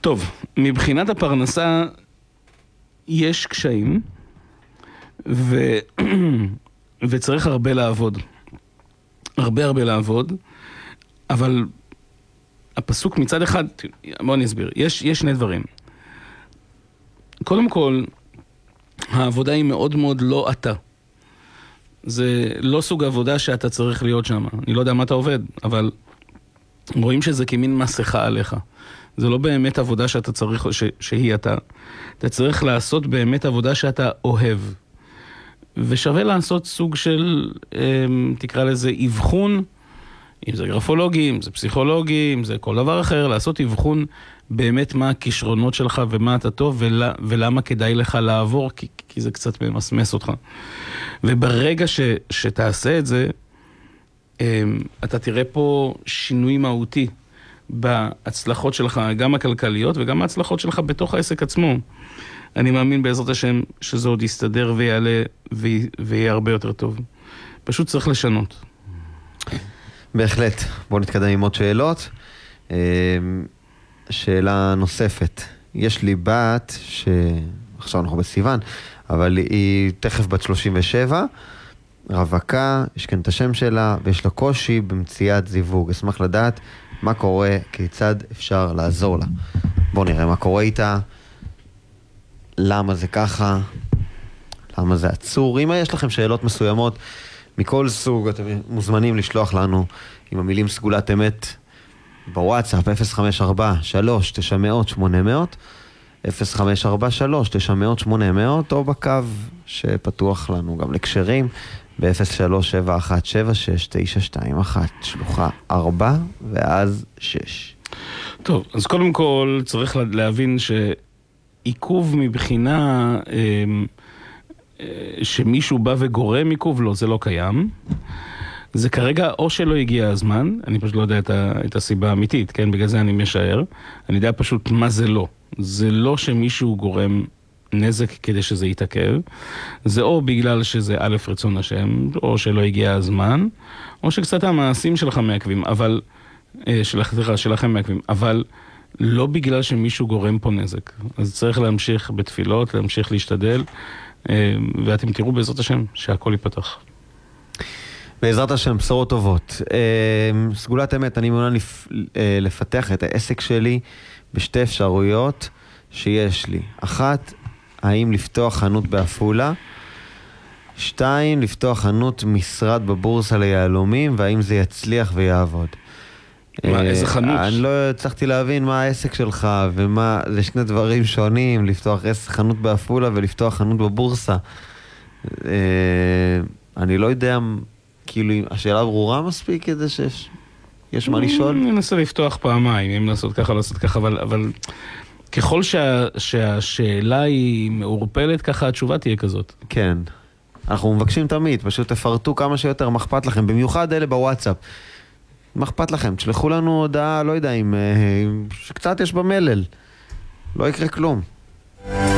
טוב, מבחינת הפרנסה יש קשיים, וצריך הרבה לעבוד. הרבה לעבוד, אבל הפסוק מצד אחד, בוא אני אסביר, יש שני דברים. קודם כל, העבודה היא מאוד מאוד לא אתה. זה לא סוג עבודה שאתה צריך להיות שם. אני לא יודע מה אתה עובד, אבל רואים שזה כמין מסכה עליך. זה לא באמת עבודה שאתה צריך, שהיא אתה. אתה צריך לעשות באמת עבודה שאתה אוהב. ושווה לעשות סוג של, תקרא לזה, אבחון, אם זה גרפולוגי, אם זה פסיכולוגי, אם זה כל דבר אחר, לעשות אבחון באמת מה הכישרונות שלך ומה אתה טוב ולמה כדאי לך לעבור, כי זה קצת ממסמס אותך. וברגע שתעשה את זה, אתה תראה פה שינוי מהותי בהצלחות שלך, גם הכלכליות וגם ההצלחות שלך בתוך העסק עצמו. אני מאמין בעזרת השם שזה עוד יסתדר ויעלה ויהיה הרבה יותר טוב. פשוט צריך לשנות. בהחלט. בואו נתקדם עם עוד שאלות. שאלה נוספת. יש לי בת, עכשיו אנחנו בסיוון, אבל היא תכף בת 37, רווקה, יש כאן את השם שלה, ויש לה קושי במציאת זיווג. אשמח לדעת מה קורה, כיצד אפשר לעזור לה. בואו נראה מה קורה איתה, למה זה ככה, למה זה עצור. אם יש לכם שאלות מסוימות מכל סוג, אתם מוזמנים לשלוח לנו עם המילים סגולת אמת בוואטסאפ 054-3-900-800 054-3-900-800 או בקו שפתוח לנו גם לקשרים ב-03-717-6921 שלוחה 4 ואז 6. טוב, אז קודם כל צריך להבין שעיכוב מבחינה שמישהו בא וגורם עיכוב, לא, זה לא קיים. זה כרגע או שלא הגיע הזמן, אני פשוט לא יודע את הסיבה האמיתית, כן? בגלל זה אני משער. אני יודע פשוט מה זה לא. זה לא שמישהו גורם נזק כדי שזה יתעכב. זה או בגלל שזה א' רצון השם, או שלא הגיע הזמן, או שקצת המעשים שלך מעכבים, אבל, שלכם מעכבים, אבל לא בגלל שמישהו גורם פה נזק. אז צריך להמשיך בתפילות, להמשיך להשתדל, ואתם תראו בעזרת השם שהכל ייפתח. בעזרת השם, בשורות טובות. סגולת אמת, אני מעוניין לפתח את העסק שלי בשתי אפשרויות שיש לי. אחת, האם לפתוח חנות בעפולה? 2, לפתוח חנות משרד בבורסה ליהלומים, והאם זה יצליח ויעבוד. איזה חנות? אני לא הצלחתי להבין מה העסק שלך, ומה, זה שני דברים שונים, לפתוח חנות בעפולה ולפתוח חנות בבורסה. אני לא יודע, כאילו, השאלה ברורה מספיק כדי שיש מה לשאול? אני אנסה לפתוח פעמיים, אם לעשות ככה, לעשות ככה, אבל ככל שהשאלה היא מעורפלת, ככה התשובה תהיה כזאת. כן. אנחנו מבקשים תמיד, פשוט תפרטו כמה שיותר, מה אכפת לכם, במיוחד אלה בוואטסאפ. מה אכפת לכם? תשלחו לנו הודעה, לא יודע, אם שקצת יש במלל. לא יקרה כלום.